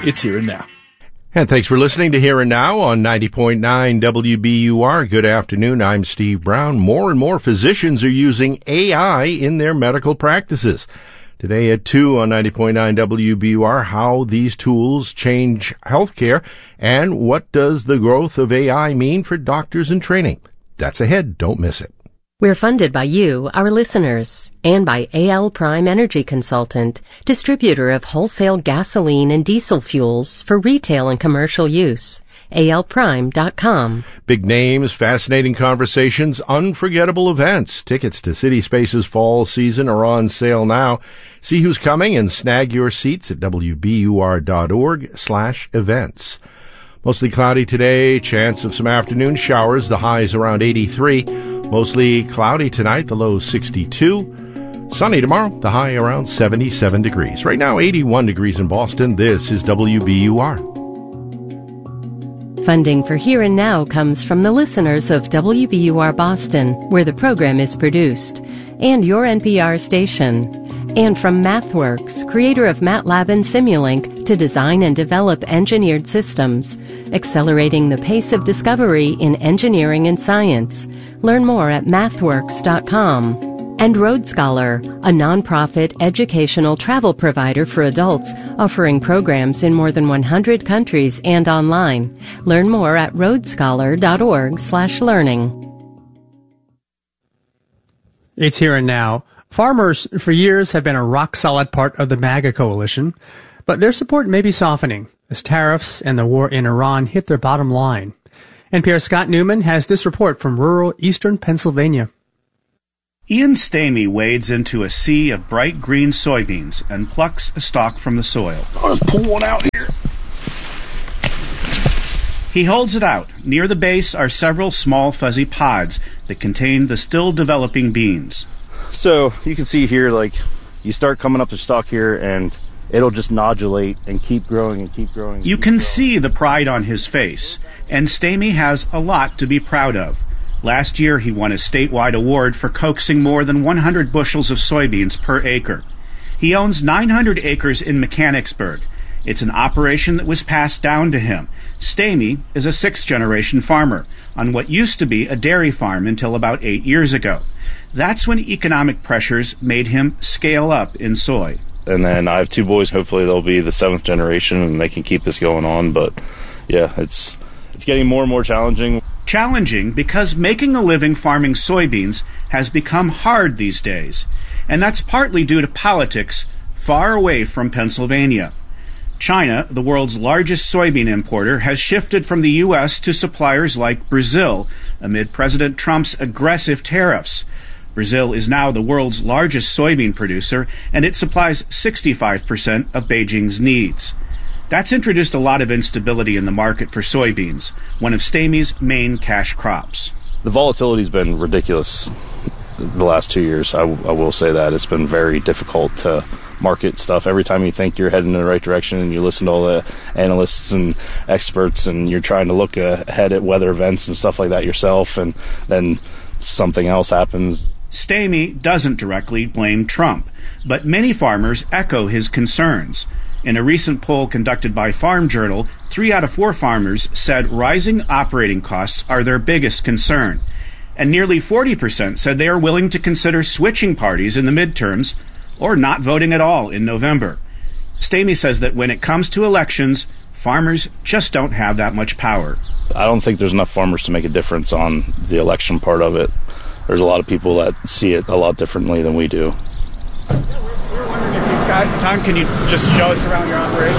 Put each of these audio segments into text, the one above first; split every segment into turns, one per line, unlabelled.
It's Here and Now.
And thanks for listening to Here and Now on 90.9 WBUR. Good afternoon. I'm Steve Brown. More and more physicians are using AI in their medical practices. Today at 2 on 90.9 WBUR, how these tools change healthcare and what does the growth of AI mean for doctors in training. That's ahead. Don't miss it.
We're funded by you, our listeners, and by AL Prime Energy Consultant, distributor of wholesale gasoline and diesel fuels for retail and commercial use. alprime.com.
Big names, fascinating conversations, unforgettable events. Tickets to City Space's fall season are on sale now. See who's coming and snag your seats at wbur.org/events. Mostly cloudy today, chance of some afternoon showers, the highs around 83. Mostly cloudy tonight, the low 62. Sunny tomorrow, the high around 77 degrees. Right now, 81 degrees in Boston. This is WBUR.
Funding for Here and Now comes from the listeners of WBUR Boston, where the program is produced, and your NPR station. And from MathWorks, creator of MATLAB and Simulink, to design and develop engineered systems, accelerating the pace of discovery in engineering and science. Learn more at mathworks.com. And Road Scholar, a nonprofit educational travel provider for adults, offering programs in more than 100 countries and online. Learn more at roadscholar.org/learning.
It's Here and Now. Farmers for years have been a rock-solid part of the MAGA coalition, but their support may be softening as tariffs and the war in Iran hit their bottom line. NPR's Scott Newman has this report from rural eastern Pennsylvania.
Ian Stamey wades into a sea of bright green soybeans and plucks a stalk from the soil.
I'll just pull one out here.
He holds it out. Near the base are several small fuzzy pods that contain the still developing beans.
So you can see here, like, you start coming up the stalk here and it'll just nodulate and keep growing and keep growing.
You can see the pride on his face, and Stamey has a lot to be proud of. Last year, he won a statewide award for coaxing more than 100 bushels of soybeans per acre. He owns 900 acres in Mechanicsburg. It's an operation that was passed down to him. Stamey is a sixth-generation farmer on what used to be a dairy farm until about 8 years ago. That's when economic pressures made him scale up in soy.
And then I have two boys. Hopefully they'll be the seventh generation and they can keep this going on. But yeah, it's getting more and more challenging.
Challenging because making a living farming soybeans has become hard these days. And that's partly due to politics far away from Pennsylvania. China, the world's largest soybean importer, has shifted from the U.S. to suppliers like Brazil amid President Trump's aggressive tariffs. Brazil is now the world's largest soybean producer, and it supplies 65% of Beijing's needs. That's introduced a lot of instability in the market for soybeans, one of Stamey's main cash crops.
The volatility's been ridiculous the last 2 years. I will say that. It's been very difficult to market stuff. Every time you think you're heading in the right direction and you listen to all the analysts and experts and you're trying to look ahead at weather events and stuff like that yourself, and then something else happens.
Stamey doesn't directly blame Trump, but many farmers echo his concerns. In a recent poll conducted by Farm Journal, 3 out of 4 farmers said rising operating costs are their biggest concern. And nearly 40% said they are willing to consider switching parties in the midterms or not voting at all in November. Stamey says that when it comes to elections, farmers just don't have that much power.
I don't think there's enough farmers to make a difference on the election part of it. There's a lot of people that see it a lot differently than we do.
We're wondering if you've got time, can you just show us around your operation?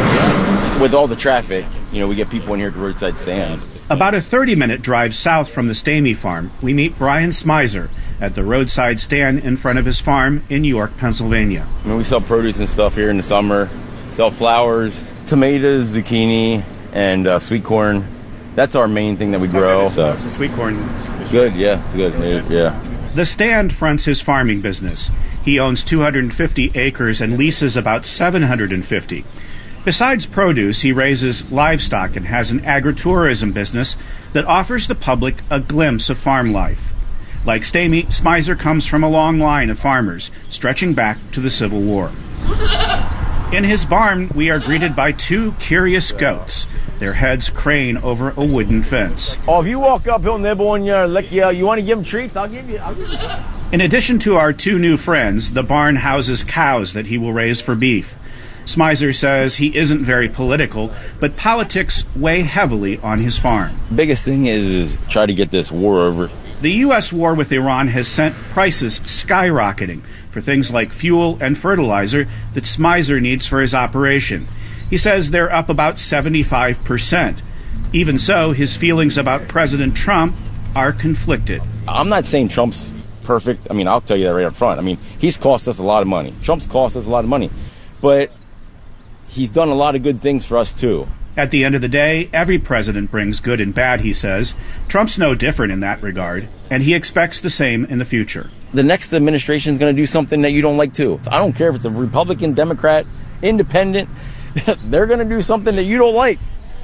With all the traffic, we get people in here at the roadside stand.
About a 30-minute drive south from the Stamey farm, we meet Brian Smizer at the roadside stand in front of his farm in York, Pennsylvania.
We sell produce and stuff here in the summer, sell flowers, tomatoes, zucchini, and sweet corn. That's our main thing that we grow.
So the sweet corn.
Good, yeah, it's good. Yeah.
The stand fronts his farming business. He owns 250 acres and leases about 750. Besides produce, he raises livestock and has an agritourism business that offers the public a glimpse of farm life. Like Stamey, Smizer comes from a long line of farmers, stretching back to the Civil War. In his barn, we are greeted by two curious goats. Their heads crane over a wooden fence.
Oh, if you walk up, he'll nibble on you, lick you. You want to give him treats? I'll give you.
In addition to our two new friends, the barn houses cows that he will raise for beef. Smizer says he isn't very political, but politics weigh heavily on his farm.
Biggest thing is try to get this war over.
The U.S. war with Iran has sent prices skyrocketing for things like fuel and fertilizer that Smizer needs for his operation. He says they're up about 75%. Even so, his feelings about President Trump are conflicted.
I'm not saying Trump's perfect. I mean, I'll tell you that right up front. I mean, he's cost us a lot of money. Trump's cost us a lot of money. But he's done a lot of good things for us, too.
At the end of the day, every president brings good and bad, he says. Trump's no different in that regard, and he expects the same in the future.
The next administration is going to do something that you don't like, too. I don't care if it's a Republican, Democrat, Independent. They're going to do something that you don't like.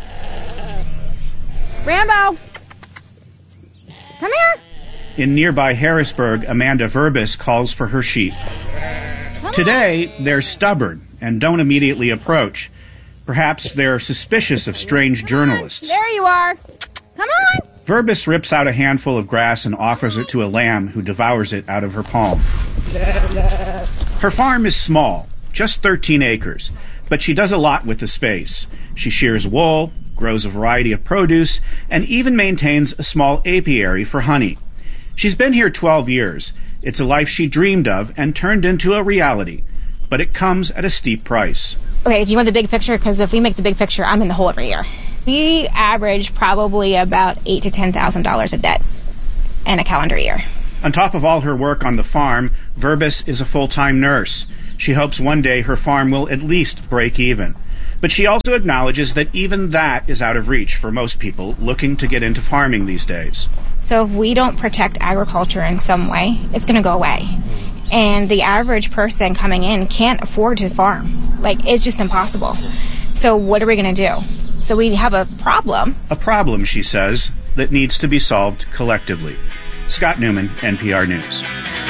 Rambo! Come here!
In nearby Harrisburg, Amanda Verbis calls for her sheep. Today, they're stubborn and don't immediately approach. Perhaps they're suspicious of strange journalists.
There you are. Come on.
Verbis rips out a handful of grass and offers it to a lamb who devours it out of her palm. Her farm is small, just 13 acres, but she does a lot with the space. She shears wool, grows a variety of produce, and even maintains a small apiary for honey. She's been here 12 years. It's a life she dreamed of and turned into a reality, but it comes at a steep price.
Okay, do you want the big picture? Because if we make the big picture, I'm in the hole every year. We average probably about $8,000 to $10,000 of debt in a calendar year.
On top of all her work on the farm, Verbis is a full-time nurse. She hopes one day her farm will at least break even. But she also acknowledges that even that is out of reach for most people looking to get into farming these days.
So if we don't protect agriculture in some way, it's going to go away. And the average person coming in can't afford to farm. Like, it's just impossible. So what are we going to do? So we have a problem.
A problem, she says, that needs to be solved collectively. Scott Newman, NPR News.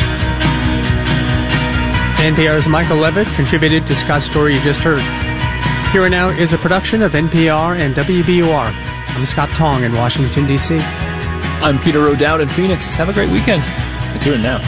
NPR's Michael Levitt contributed to Scott's story you just heard. Here and Now is a production of NPR and WBUR. I'm Scott Tong in Washington, D.C.
I'm Peter O'Dowd in Phoenix. Have a great weekend. It's Here and Now.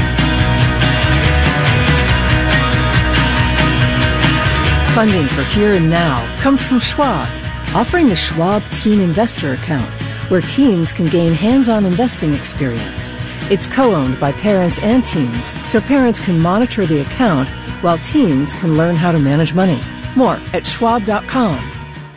Funding for Here and Now comes from Schwab, offering the Schwab Teen Investor Account, where teens can gain hands-on investing experience. It's co-owned by parents and teens, so parents can monitor the account while teens can learn how to manage money. More at schwab.com.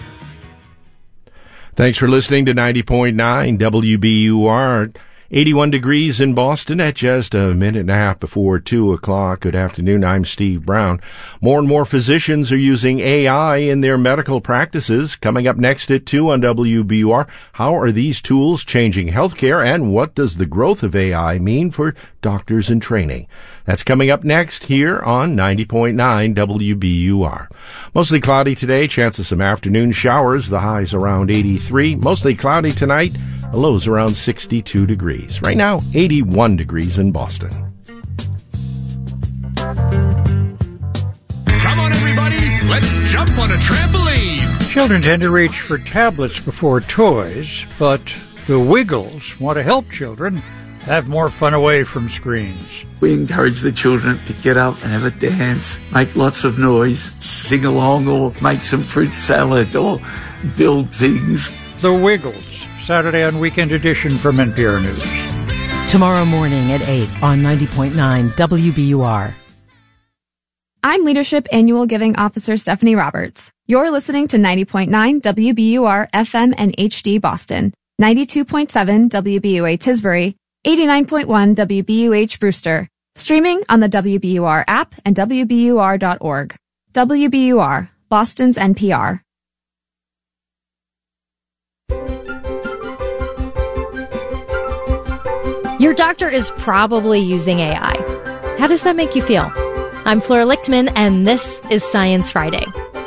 Thanks for listening to 90.9 WBUR. 81 degrees in Boston at just a minute and a half before 2 o'clock. Good afternoon. I'm Steve Brown. More and more physicians are using AI in their medical practices. Coming up next at 2 on WBUR, how are these tools changing healthcare, and what does the growth of AI mean for doctors in training? That's coming up next here on 90.9 WBUR. Mostly cloudy today, chance of some afternoon showers, the highs around 83. Mostly cloudy tonight, the lows around 62 degrees. Right now, 81 degrees in Boston.
Come on, everybody, let's jump on a trampoline.
Children tend to reach for tablets before toys, but the Wiggles want to help children have more fun away from screens.
We encourage the children to get up and have a dance, make lots of noise, sing along, or make some fruit salad, or build things.
The Wiggles, Saturday on Weekend Edition from NPR News.
Tomorrow morning at 8 on 90.9 WBUR.
I'm Leadership Annual Giving Officer Stephanie Roberts. You're listening to 90.9 WBUR FM and HD Boston, 92.7 WBUA Tisbury, 89.1 WBUH Brewster, streaming on the WBUR app and WBUR.org. WBUR, Boston's NPR.
Your doctor is probably using AI. How does that make you feel? I'm Flora Lichtman, and this is Science Friday.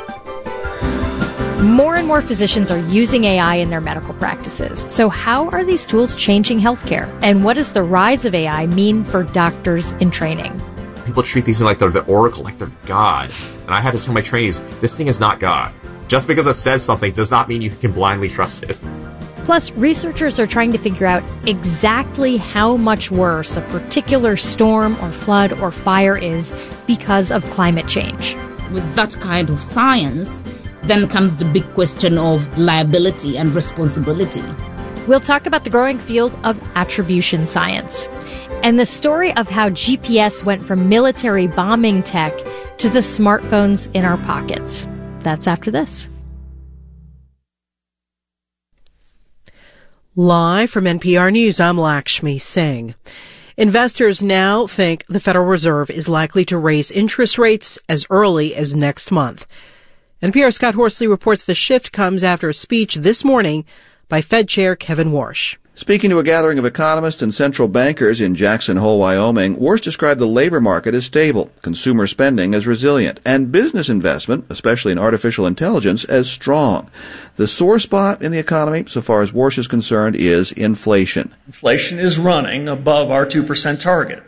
More and more physicians are using AI in their medical practices. So how are these tools changing healthcare? And what does the rise of AI mean for doctors in training?
People treat these things like they're the oracle, like they're God. And I had to tell my trainees, this thing is not God. Just because it says something does not mean you can blindly trust it.
Plus, researchers are trying to figure out exactly how much worse a particular storm or flood or fire is because of climate change.
With that kind of science, then comes the big question of liability and responsibility.
We'll talk about the growing field of attribution science and the story of how GPS went from military bombing tech to the smartphones in our pockets. That's after this.
Live from NPR News, I'm Lakshmi Singh. Investors now think the Federal Reserve is likely to raise interest rates as early as next month. NPR's Scott Horsley reports the shift comes after a speech this morning by Fed Chair Kevin Warsh.
Speaking to a gathering of economists and central bankers in Jackson Hole, Wyoming, Warsh described the labor market as stable, consumer spending as resilient, and business investment, especially in artificial intelligence, as strong. The sore spot in the economy, so far as Warsh is concerned, is inflation.
Inflation is running above our 2% target.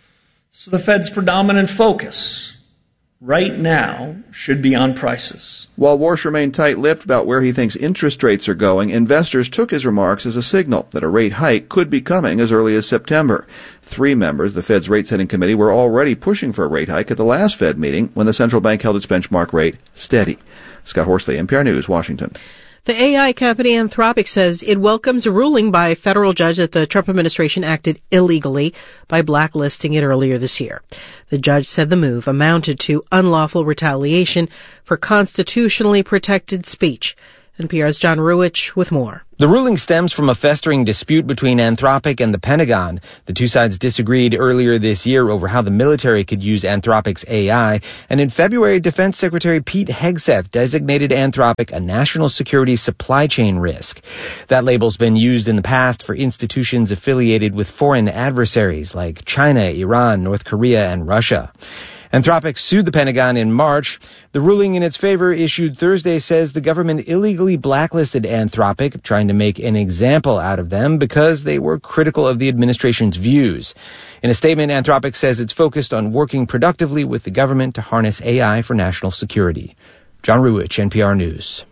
So the Fed's predominant focus right now should be on prices.
While Warsh remained tight-lipped about where he thinks interest rates are going, investors took his remarks as a signal that a rate hike could be coming as early as September. 3 members of the Fed's rate-setting committee were already pushing for a rate hike at the last Fed meeting when the central bank held its benchmark rate steady. Scott Horsley, NPR News, Washington.
The AI company Anthropic says it welcomes a ruling by a federal judge that the Trump administration acted illegally by blacklisting it earlier this year. The judge said the move amounted to unlawful retaliation for constitutionally protected speech. NPR's John Ruwitch with more.
The ruling stems from a festering dispute between Anthropic and the Pentagon. The two sides disagreed earlier this year over how the military could use Anthropic's AI, and in February, Defense Secretary Pete Hegseth designated Anthropic a national security supply chain risk. That label's been used in the past for institutions affiliated with foreign adversaries like China, Iran, North Korea, and Russia. Anthropic sued the Pentagon in March. The ruling in its favor issued Thursday says the government illegally blacklisted Anthropic, trying to make an example out of them because they were critical of the administration's views. In a statement, Anthropic says it's focused on working productively with the government to harness AI for national security. John Ruwitch, NPR News.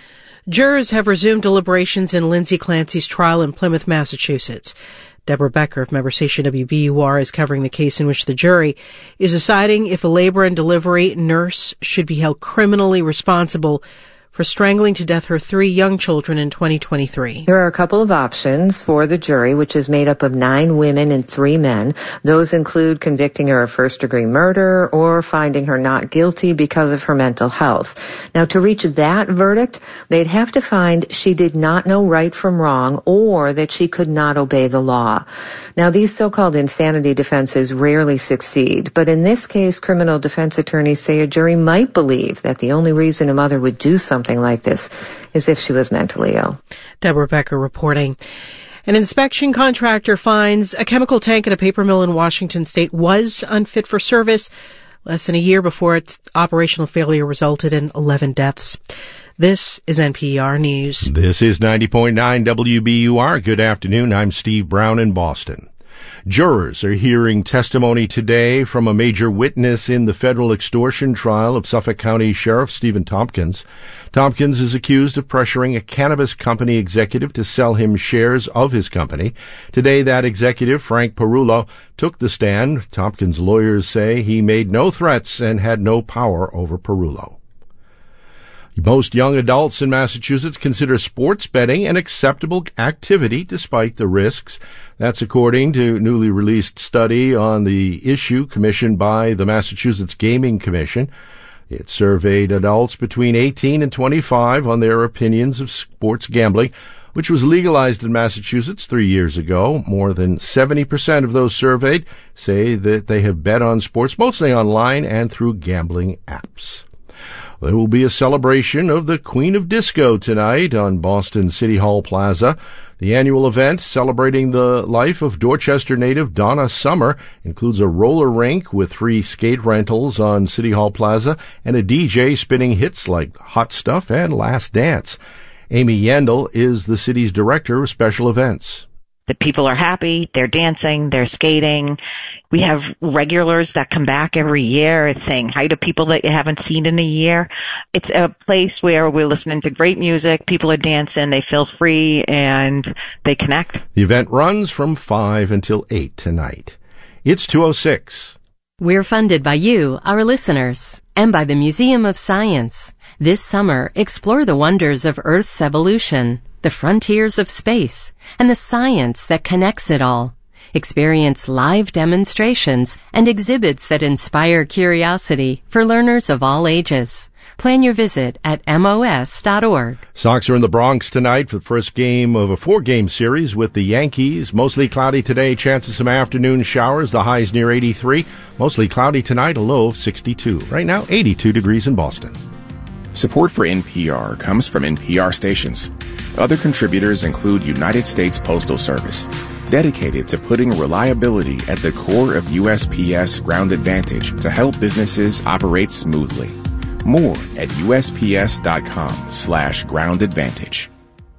Jurors have resumed deliberations in Lindsay Clancy's trial in Plymouth, Massachusetts. Deborah Becker of member station WBUR is covering the case in which the jury is deciding if a labor and delivery nurse should be held criminally responsible for strangling to death her 3 young children in 2023.
There are a couple of options for the jury, which is made up of 9 women and 3 men. Those include convicting her of first-degree murder or finding her not guilty because of her mental health. Now, to reach that verdict, they'd have to find she did not know right from wrong or that she could not obey the law. Now, these so-called insanity defenses rarely succeed, but in this case, criminal defense attorneys say a jury might believe that the only reason a mother would do something like this is if she was mentally ill.
Deborah Becker reporting. An inspection contractor finds a chemical tank at a paper mill in Washington state was unfit for service less than a year before its operational failure resulted in 11 deaths. This is NPR News.
This is 90.9 WBUR. Good afternoon. I'm Steve Brown in Boston. Jurors are hearing testimony today from a major witness in the federal extortion trial of Suffolk County Sheriff Stephen Tompkins. Tompkins is accused of pressuring a cannabis company executive to sell him shares of his company. Today, that executive, Frank Perullo, took the stand. Tompkins' lawyers say he made no threats and had no power over Perullo. Most young adults in Massachusetts consider sports betting an acceptable activity despite the risks. That's according to a newly released study on the issue commissioned by the Massachusetts Gaming Commission. It surveyed adults between 18 and 25 on their opinions of sports gambling, which was legalized in Massachusetts 3 years ago. More than 70% of those surveyed say that they have bet on sports, mostly online and through gambling apps. There will be a celebration of the Queen of Disco tonight on Boston City Hall Plaza. The annual event celebrating the life of Dorchester native Donna Summer includes a roller rink with free skate rentals on City Hall Plaza and a DJ spinning hits like Hot Stuff and Last Dance. Amy Yendel is the city's director of special events.
The people are happy, they're dancing, they're skating.
We have regulars that come back every year saying hi to people that you haven't seen in a year. It's a place where we're listening to great music, people are dancing, they feel free, and they connect.
The event runs from 5 until 8 tonight. It's 2:06.
We're funded by you, our listeners, and by the Museum of Science. This summer, explore the wonders of Earth's evolution, the frontiers of space, and the science that connects it all. Experience live demonstrations and exhibits that inspire curiosity for learners of all ages. Plan your visit at mos.org.
Sox are in the Bronx tonight for the first game of a 4-game series with the Yankees. Mostly cloudy today, chance of some afternoon showers. The high's near 83. Mostly cloudy tonight, a low of 62. Right now, 82 degrees in Boston.
Support for NPR comes from NPR stations. Other contributors include United States Postal Service, dedicated to putting reliability at the core of USPS Ground Advantage to help businesses operate smoothly. More at USPS.com/Ground Advantage.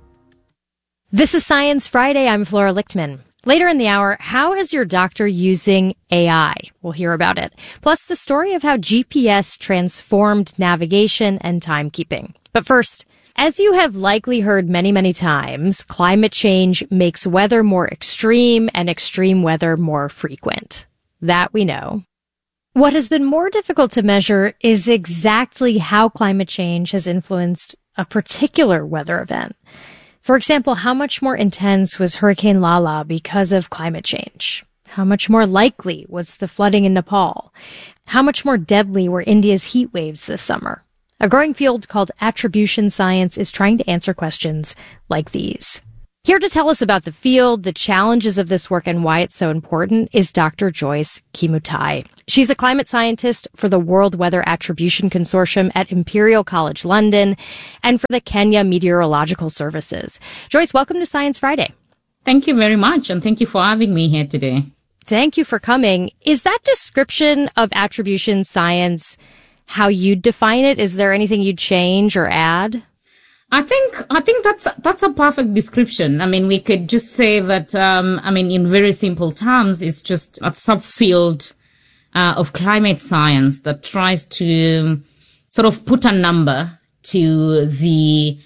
This is Science Friday. I'm Flora Lichtman. Later in the hour, how is your doctor using AI? We'll hear about it. Plus the story of how GPS transformed navigation and timekeeping. But first, as you have likely heard many, many times, climate change makes weather more extreme and extreme weather more frequent. That we know. What has been more difficult to measure is exactly how climate change has influenced a particular weather event. For example, how much more intense was Hurricane Lala because of climate change? How much more likely was the flooding in Nepal? How much more deadly were India's heat waves this summer? A growing field called attribution science is trying to answer questions like these. Here to tell us about the field, the challenges of this work, and why it's so important is Dr. Joyce Kimutai. She's a climate scientist for the World Weather Attribution Consortium at Imperial College London and for the Kenya Meteorological Services. Joyce, welcome to Science Friday.
Thank you very much, and thank you for having me here today.
Thank you for coming. Is that description of attribution science how you'd define it? Is there anything you'd change or add?
I think that's a perfect description. I mean, we could just say that, in very simple terms, it's just a subfield of climate science that tries to sort of put a number to the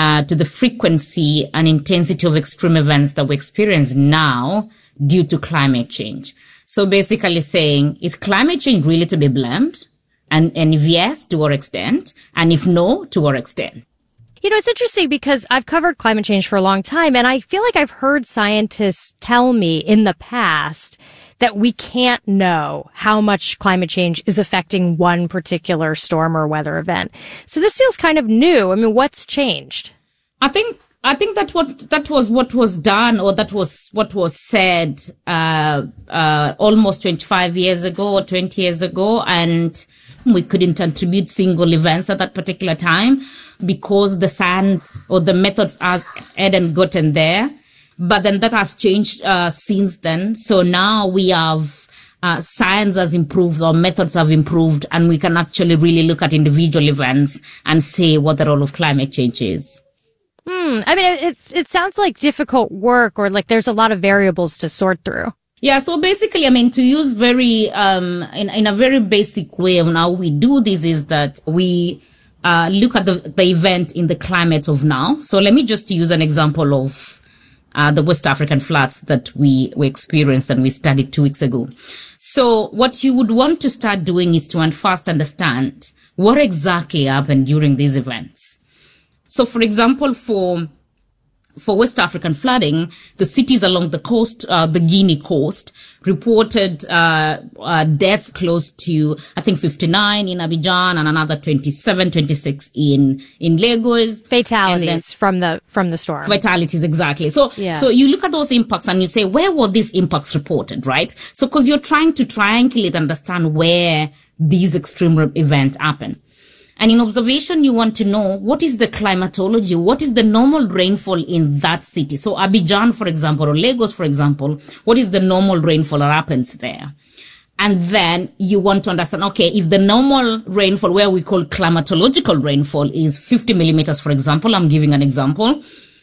frequency and intensity of extreme events that we experience now due to climate change. So basically saying, is climate change really to be blamed? And if yes, to what extent? And if no, to what extent?
You know, it's interesting because I've covered climate change for a long time, and I feel like I've heard scientists tell me in the past that we can't know how much climate change is affecting one particular storm or weather event. So this feels kind of new. I mean, what's changed?
I think that was what was done, or that was what was said almost 25 years ago or 20 years ago, and we couldn't attribute single events at that particular time because the science or the methods hadn't gotten there. But then that has changed since then. So now we have science has improved, our methods have improved, and we can actually really look at individual events and say what the role of climate change is.
I mean, it sounds like difficult work, or like there's a lot of variables to sort through.
Yeah, so basically, I mean, to use very, in a very basic way of how we do this is that we look at the event in the climate of now. So let me just use an example of the West African floods that we experienced and we studied 2 weeks ago. So what you would want to start doing is to first understand what exactly happened during these events. So for example, for West African flooding, the cities along the coast, the Guinea coast, reported deaths close to, I think, 59 in Abidjan and another 27, 26 in Lagos.
Fatalities from the storm.
Fatalities, exactly. So you look at those impacts and you say, where were these impacts reported, right? So because you're trying to triangulate and understand where these extreme events happen. And in observation, you want to know what is the climatology, what is the normal rainfall in that city. So Abidjan, for example, or Lagos, for example, what is the normal rainfall that happens there? And then you want to understand, okay, if the normal rainfall, where we call climatological rainfall, is 50 millimeters, for example, I'm giving an example.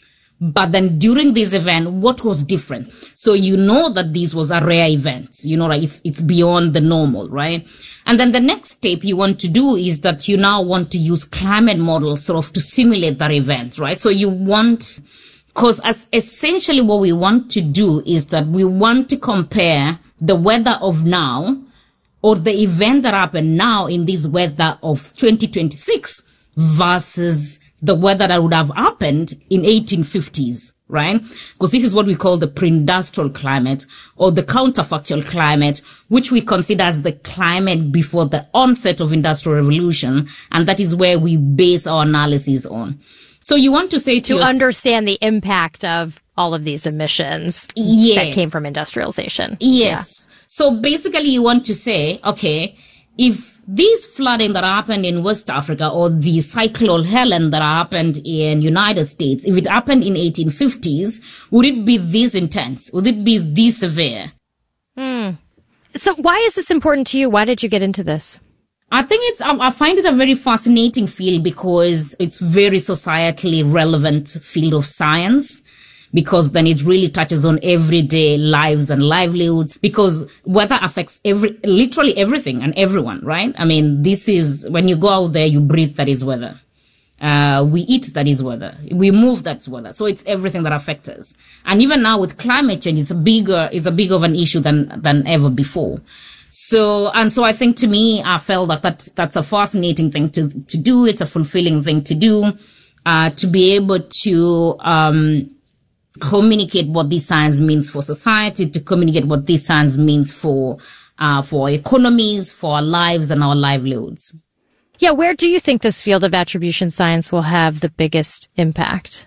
But then during this event, what was different? So you know that this was a rare event, like it's beyond the normal, right? And then the next step you want to do is that you now want to use climate models sort of to simulate that event, right? So you want, because essentially what we want to do is that we want to compare the weather of now or the event that happened now in this weather of 2026 versus the weather that would have happened in 1850s, right? Because this is what we call the pre-industrial climate or the counterfactual climate, which we consider as the climate before the onset of industrial revolution. And that is where we base our analysis on. So you want to say
to understand the impact of all of these emissions that came from industrialization.
Yes. Yeah. So basically you want to say, okay, if this flooding that happened in West Africa or the Cyclone Helen that happened in United States, if it happened in 1850s, would it be this intense? Would it be this severe?
So why is this important to you? Why did you get into this?
I find it a very fascinating field because it's very societally relevant field of science. Because then it really touches on everyday lives and livelihoods, because weather affects literally everything and everyone, right? I mean, this is, when you go out there, you breathe, that is weather. We eat, that is weather. We move, that's weather. So it's everything that affects us. And even now with climate change, it's a bigger of an issue than ever before. So I think to me, I felt that's a fascinating thing to do. It's a fulfilling thing to do, to be able to, communicate what this science means for society, to communicate what this science means for economies, for our lives and our livelihoods.
Yeah, where do you think this field of attribution science will have the biggest impact?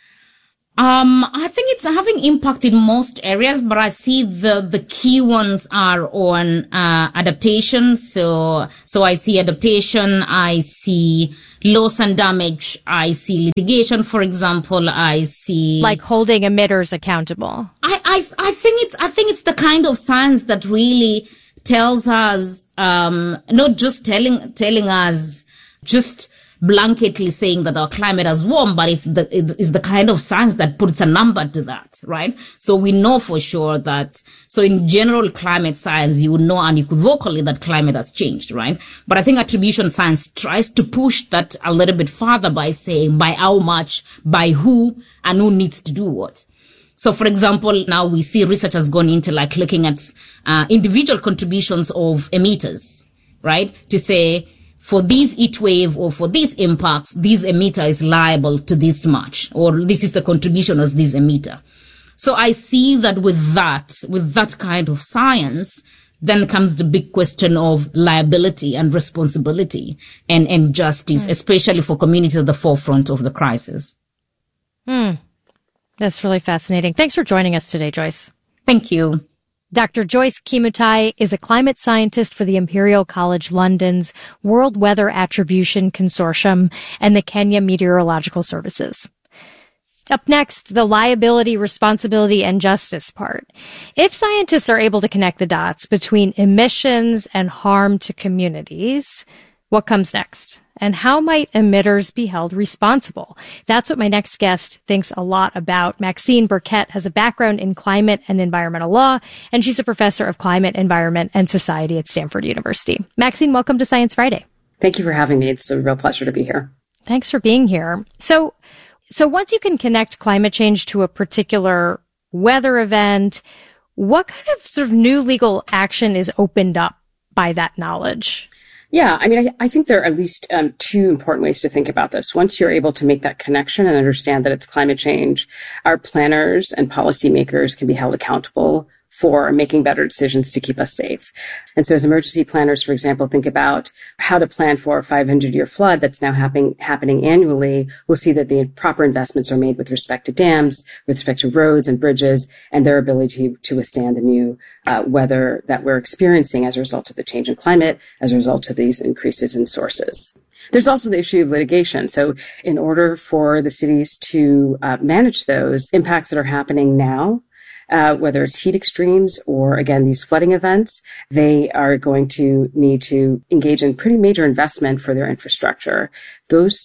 I think it's having impact in most areas, but I see the key ones are on adaptation. So I see adaptation, I see loss and damage, I see litigation, for example, I see
like holding emitters accountable.
I think it's the kind of science that really tells us, not just telling us just blanketly saying that our climate has warmed, but it's the kind of science that puts a number to that, right? So we know for sure that, so in general climate science, you know unequivocally that climate has changed, right? But I think attribution science tries to push that a little bit farther by saying by how much, by who, and who needs to do what. So for example, now we see research has gone into like looking at individual contributions of emitters, right? To say, for this heat wave or for these impacts, this emitter is liable to this much, or this is the contribution of this emitter. So I see that with that kind of science, then comes the big question of liability and responsibility and justice, especially for communities at the forefront of the crisis.
That's really fascinating. Thanks for joining us today, Joyce.
Thank you.
Dr. Joyce Kimutai is a climate scientist for the Imperial College London's World Weather Attribution Consortium and the Kenya Meteorological Services. Up next, the liability, responsibility, and justice part. If scientists are able to connect the dots between emissions and harm to communities, what comes next? And how might emitters be held responsible? That's what my next guest thinks a lot about. Maxine Burkett has a background in climate and environmental law, and she's a professor of climate, environment, and society at Stanford University. Maxine, welcome to Science Friday.
Thank you for having me. It's a real pleasure to be here.
Thanks for being here. So once you can connect climate change to a particular weather event, what kind of sort of new legal action is opened up by that knowledge?
Yeah, I mean, I think there are at least two important ways to think about this. Once you're able to make that connection and understand that it's climate change, our planners and policymakers can be held accountable for making better decisions to keep us safe. And so as emergency planners, for example, think about how to plan for a 500-year flood that's now happening annually, we'll see that the proper investments are made with respect to dams, with respect to roads and bridges, and their ability to withstand the new weather that we're experiencing as a result of the change in climate, as a result of these increases in sources. There's also the issue of litigation. So in order for the cities to manage those impacts that are happening now, whether it's heat extremes or, again, these flooding events, they are going to need to engage in pretty major investment for their infrastructure. Those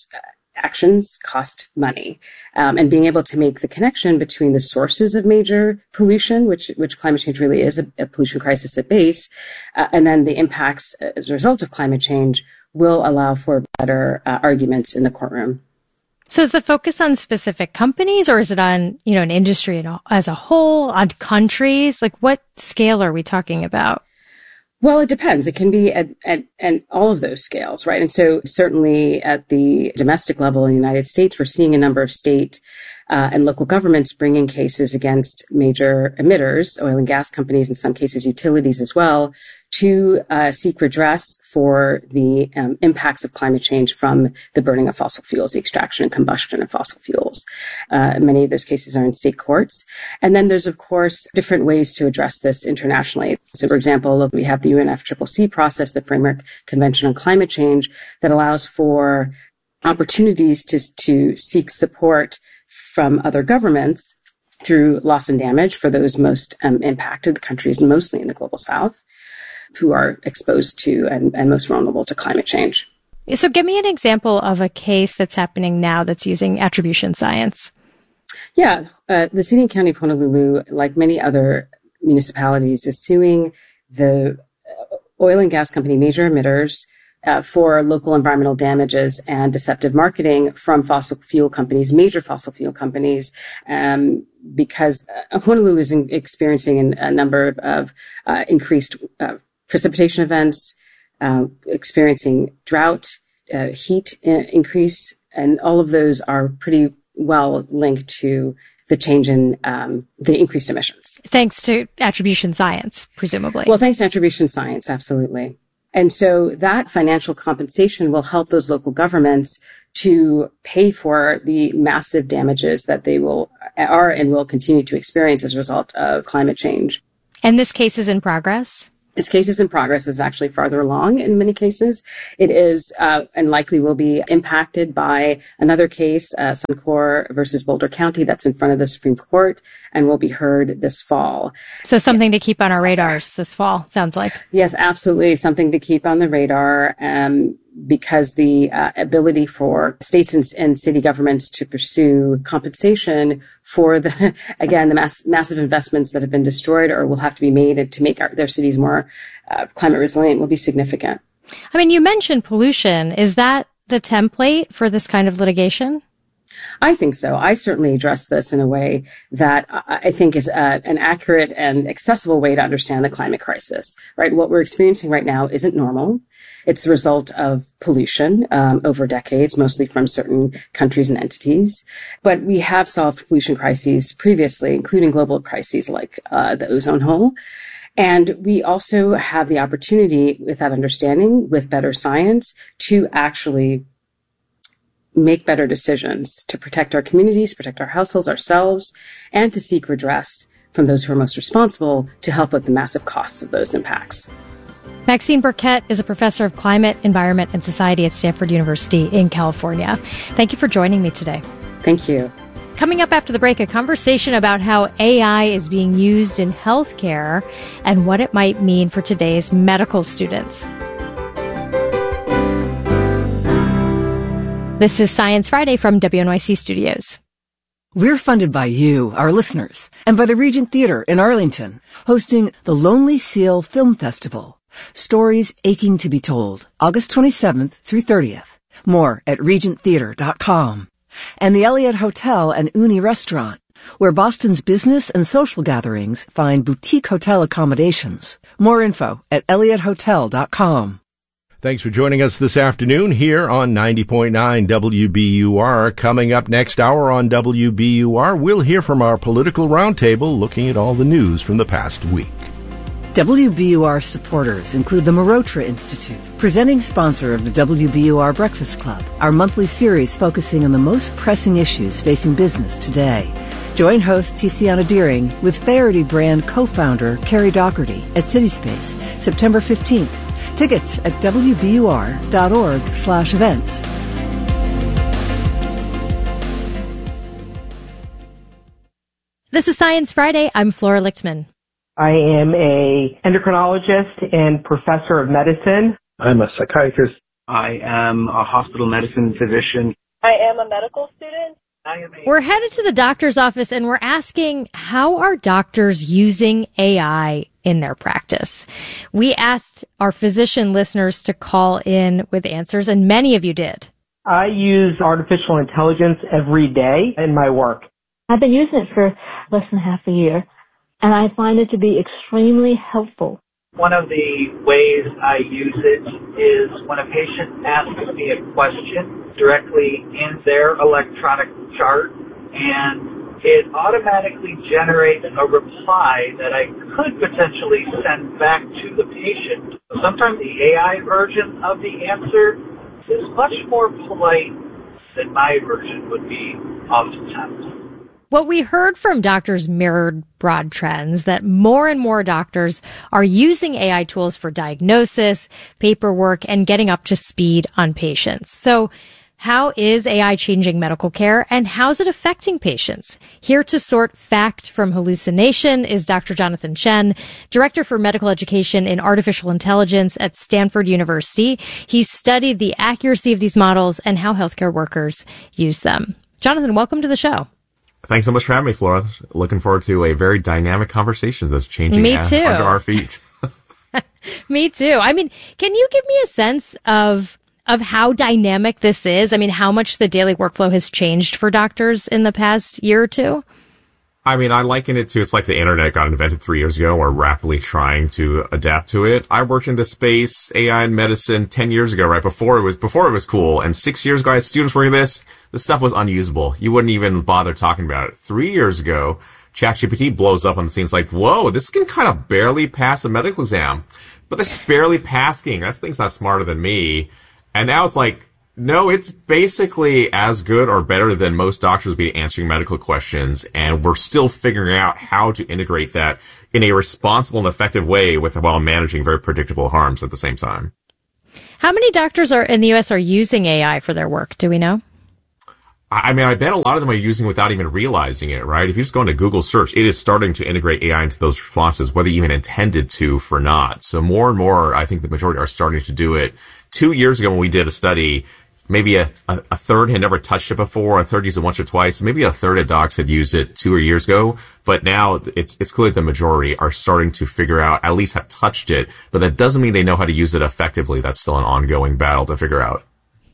actions cost money. And being able to make the connection between the sources of major pollution, which climate change really is a pollution crisis at base, and then the impacts as a result of climate change will allow for better arguments in the courtroom.
So is the focus on specific companies, or is it on, an industry as a whole, on countries? Like, what scale are we talking about?
Well, it depends. It can be at all of those scales, right? And so certainly at the domestic level in the United States, we're seeing a number of state and local governments bringing cases against major emitters, oil and gas companies, in some cases utilities as well, to seek redress for the impacts of climate change from the burning of fossil fuels, the extraction and combustion of fossil fuels. Many of those cases are in state courts. And then there's, of course, different ways to address this internationally. So, for example, we have the UNFCCC process, the Framework Convention on Climate Change, that allows for opportunities to seek support from other governments through loss and damage for those most impacted, the countries mostly in the global south, who are exposed to and most vulnerable to climate change.
So give me an example of a case that's happening now that's using attribution science.
Yeah, the City and County of Honolulu, like many other municipalities, is suing the oil and gas company major emitters for local environmental damages and deceptive marketing from fossil fuel companies, major fossil fuel companies, because Honolulu is experiencing a number of increased precipitation events, experiencing drought, heat increase, and all of those are pretty well linked to the change in the increased emissions.
Thanks to attribution science, presumably.
Well, thanks to attribution science, absolutely. And so that financial compensation will help those local governments to pay for the massive damages that they will continue to experience as a result of climate change.
And this case is in progress?
This case is in progress, is actually farther along in many cases. It is, and likely will be impacted by another case, Suncor versus Boulder County, that's in front of the Supreme Court and will be heard this fall.
So something to keep on our radars this fall, sounds like.
Yes, absolutely. Something to keep on the radar, because the ability for states and city governments to pursue compensation for the massive investments that have been destroyed or will have to be made to make their cities more climate resilient will be significant.
I mean, you mentioned pollution. Is that the template for this kind of litigation?
I think so. I certainly address this in a way that I think is an accurate and accessible way to understand the climate crisis, right? What we're experiencing right now isn't normal. It's the result of pollution over decades, mostly from certain countries and entities. But we have solved pollution crises previously, including global crises like the ozone hole. And we also have the opportunity, with that understanding, with better science, to actually make better decisions to protect our communities, protect our households, ourselves, and to seek redress from those who are most responsible to help with the massive costs of those impacts.
Maxine Burkett is a professor of climate, environment, and society at Stanford University in California. Thank you for joining me today.
Thank you.
Coming up after the break, a conversation about how AI is being used in healthcare and what it might mean for today's medical students. This is Science Friday from WNYC Studios.
We're funded by you, our listeners, and by the Regent Theater in Arlington, hosting the Lonely Seal Film Festival. Stories aching to be told, August 27th through 30th. More at regenttheater.com. And the Elliott Hotel and Uni Restaurant, where Boston's business and social gatherings find boutique hotel accommodations. More info at elliotthotel.com.
Thanks for joining us this afternoon here on 90.9 WBUR. Coming up next hour on WBUR, we'll hear from our political roundtable looking at all the news from the past week.
WBUR supporters include the Marotra Institute, presenting sponsor of the WBUR Breakfast Club, our monthly series focusing on the most pressing issues facing business today. Join host Tiziana Deering with Faherty brand co-founder Carrie Doherty at CitySpace, September 15th. Tickets at wbur.org/events.
This is Science Friday. I'm Flora Lichtman.
I am a endocrinologist and professor of medicine.
I'm a psychiatrist.
I am a hospital medicine physician.
I am a medical student.
We're headed to the doctor's office and we're asking, how are doctors using AI in their practice? We asked our physician listeners to call in with answers, and many of you did.
I use artificial intelligence every day in my work.
I've been using it for less than half a year, and I find it to be extremely helpful.
One of the ways I use it is when a patient asks me a question directly in their electronic chart, and it automatically generates a reply that I could potentially send back to the patient. Sometimes the AI version of the answer is much more polite than my version would be oftentimes.
What we heard from doctors mirrored broad trends that more and more doctors are using AI tools for diagnosis, paperwork, and getting up to speed on patients. So how is AI changing medical care, and how's it affecting patients? Here to sort fact from hallucination is Dr. Jonathan Chen, Director for Medical Education in Artificial Intelligence at Stanford University. He's studied the accuracy of these models and how healthcare workers use them. Jonathan, welcome to the show.
Thanks so much for having me, Flora. Looking forward to a very dynamic conversation that's changing under our feet.
Me too. I mean, can you give me a sense of how dynamic this is? I mean, how much the daily workflow has changed for doctors in the past year or two?
I mean, I liken it to, it's like the internet got invented 3 years ago. We're rapidly trying to adapt to it. I worked in this space, AI in medicine, 10 years ago, right? Before it was cool. And 6 years ago, I had students working this stuff was unusable. You wouldn't even bother talking about it. 3 years ago, ChatGPT blows up on the scene. It's like, whoa, this can kind of barely pass a medical exam. But it's barely passing. That thing's not smarter than me. And now it's like, no, it's basically as good or better than most doctors would be answering medical questions, and we're still figuring out how to integrate that in a responsible and effective way while managing very predictable harms at the same time.
How many doctors in the U.S. are using AI for their work? Do we know?
I mean, I bet a lot of them are using it without even realizing it, right? If you just go into Google search, it is starting to integrate AI into those responses, whether you even intended to or not. So more and more, I think the majority are starting to do it. 2 years ago when we did a study, maybe a third had never touched it before, a third used it once or twice, maybe a third of docs had used it 2 years ago, but now it's clear the majority are starting to figure out, at least have touched it, but that doesn't mean they know how to use it effectively. That's still an ongoing battle to figure out.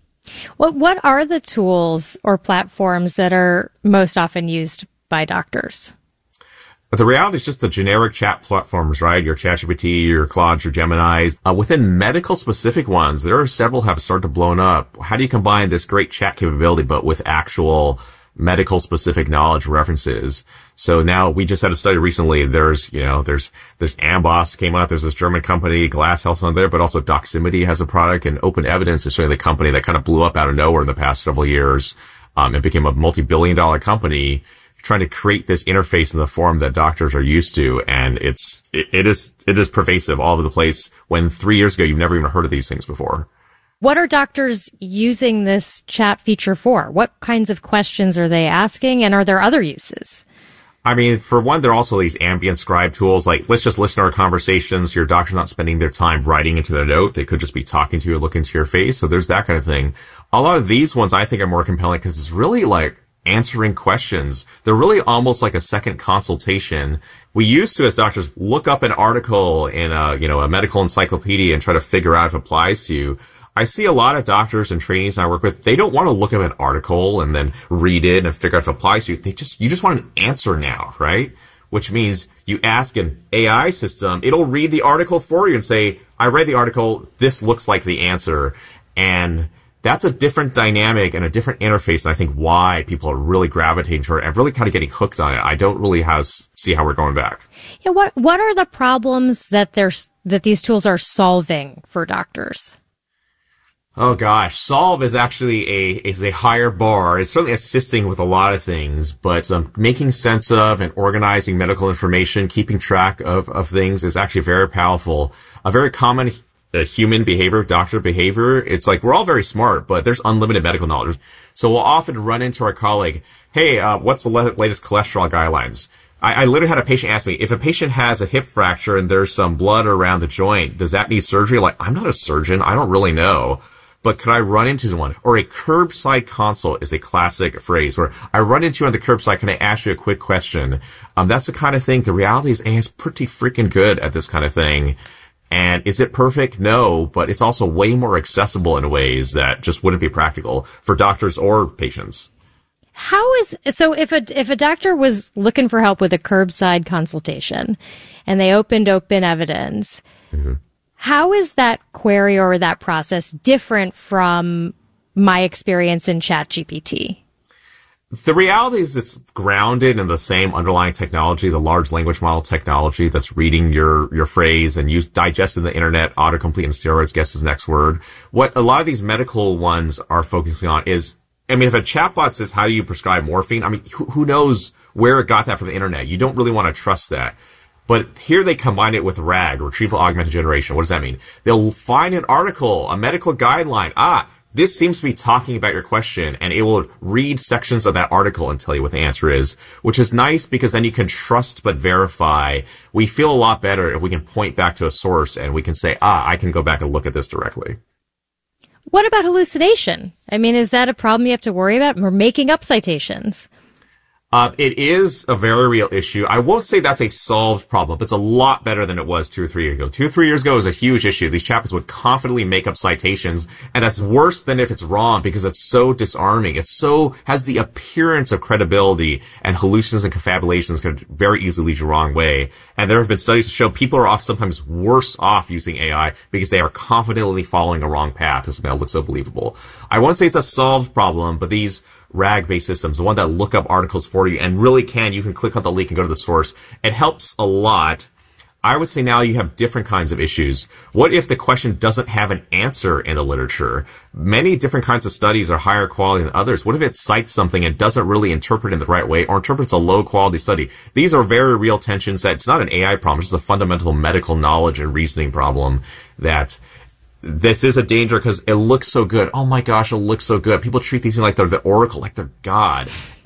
What are the tools or platforms that are most often used by doctors?
But the reality is just the generic chat platforms, right? Your ChatGPT, your Claude, your Geminis. Within medical-specific ones, there are several have started to blow up. How do you combine this great chat capability, but with actual medical-specific knowledge references? So now we just had a study recently. There's Amboss came out. There's this German company, Glass Health's on there, but also Doximity has a product, and Open Evidence is certainly the company that kind of blew up out of nowhere in the past several years. It became a multi-billion-dollar company, trying to create this interface in the form that doctors are used to, and it is pervasive all over the place, when 3 years ago you've never even heard of these things before.
What are doctors using this chat feature for? What kinds of questions are they asking, and are there other uses?
I mean, for one, there are also these ambient scribe tools, like, let's just listen to our conversations. Your doctor's not spending their time writing into their note. They could just be talking to you, looking into your face. So there's that kind of thing. A lot of these ones I think are more compelling because it's really like answering questions. They're really almost like a second consultation. We used to, as doctors, look up an article in a medical encyclopedia and try to figure out if it applies to you. I see a lot of doctors and trainees I work with, they don't want to look up an article and then read it and figure out if it applies to you. You just want an answer now, right? Which means you ask an AI system, it'll read the article for you and say, I read the article, this looks like the answer. And that's a different dynamic and a different interface, and I think why people are really gravitating toward it and really kind of getting hooked on it. I don't really see how we're going back.
Yeah, what are the problems that these tools are solving for doctors?
Oh gosh, solve is actually a higher bar. It's certainly assisting with a lot of things, but making sense of and organizing medical information, keeping track of things is actually very powerful. A very common human behavior, doctor behavior, it's like we're all very smart, but there's unlimited medical knowledge. So we'll often run into our colleague, hey, what's the latest cholesterol guidelines? I literally had a patient ask me, if a patient has a hip fracture and there's some blood around the joint, does that need surgery? Like, I'm not a surgeon. I don't really know. but could I run into someone? Or a curbside consult is a classic phrase where I run into you on the curbside. Can I ask you a quick question? That's the kind of thing. The reality is AI is pretty freaking good at this kind of thing. And is it perfect? No, but it's also way more accessible in ways that just wouldn't be practical for doctors or patients.
So if a doctor was looking for help with a curbside consultation and they opened Open Evidence, how is that query or that process different from my experience in ChatGPT?
The reality is it's grounded in the same underlying technology, the large language model technology that's reading your phrase and digesting the internet, autocomplete and steroids, guess his next word. What a lot of these medical ones are focusing on is, if a chatbot says, how do you prescribe morphine? Who knows where it got that from the internet? You don't really want to trust that. But here they combine it with RAG, retrieval augmented generation. What does that mean? They'll find an article, a medical guideline. This seems to be talking about your question, and it will read sections of that article and tell you what the answer is, which is nice because then you can trust but verify. We feel a lot better if we can point back to a source and we can say, I can go back and look at this directly.
What about hallucination? Is that a problem you have to worry about? We're making up citations.
It is a very real issue. I won't say that's a solved problem, but it's a lot better than it was 2 or 3 years ago. 2 or 3 years ago was a huge issue. These chatbots would confidently make up citations, and that's worse than if it's wrong because it's so disarming. Has the appearance of credibility, and hallucinations and confabulations can very easily lead you the wrong way. And there have been studies to show people are sometimes worse off using AI because they are confidently following a wrong path. This looks so believable. I won't say it's a solved problem, but these RAG-based systems, the one that look up articles for you and really you can click on the link and go to the source. It helps a lot. I would say now you have different kinds of issues. What if the question doesn't have an answer in the literature? Many different kinds of studies are higher quality than others. What if it cites something and doesn't really interpret it in the right way or interprets a low quality study? These are very real tensions that it's not an AI problem. It's just a fundamental medical knowledge and reasoning problem that this is a danger because it looks so good. Oh my gosh, it looks so good. People treat these things like they're the oracle, like they're God.